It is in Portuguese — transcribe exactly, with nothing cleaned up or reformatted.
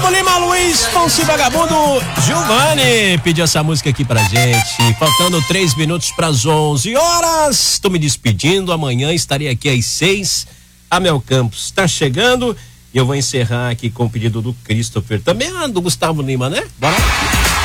Lima, Luiz Ponce Vagabundo, Giovanni pediu essa música aqui pra gente. Faltando três minutos pras onze horas. Tô me despedindo. Amanhã estarei aqui às seis. A Mel Campos está chegando. E eu vou encerrar aqui com o pedido do Christopher. Também ah, do Gustavo Lima, né? Bora lá.